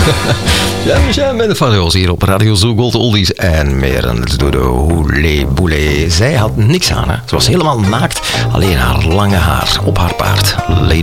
Jam met de Farios hier op Radio Zoo Gold Oldies en meer. En het doet de hoele boele. Zij had niks aan, hè. Ze was helemaal naakt. Alleen haar lange haar op haar paard.